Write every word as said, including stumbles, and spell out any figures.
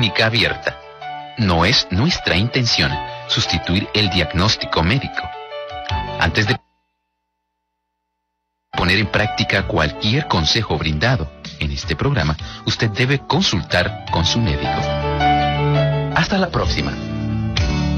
clínica abierta. No es nuestra intención sustituir el diagnóstico médico. Antes de poner en práctica cualquier consejo brindado en este programa, usted debe consultar con su médico. Hasta la próxima.